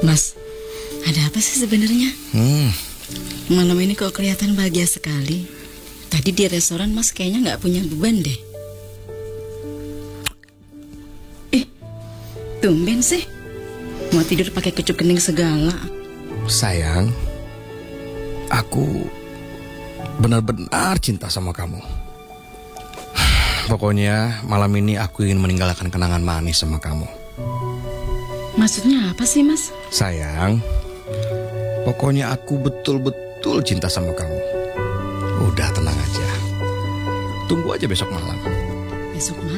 Mas, ada apa sih sebenarnya? Malam ini kok kelihatan bahagia sekali. Tadi di restoran Mas kayaknya nggak punya beban deh. Tumben sih. Mau tidur pakai kecup kening segala. Sayang, aku benar-benar cinta sama kamu. Pokoknya malam ini aku ingin meninggalkan kenangan manis sama kamu. Maksudnya apa sih, Mas? Sayang, pokoknya aku betul-betul cinta sama kamu. Udah tenang aja. Tunggu aja besok malam. Besok malam?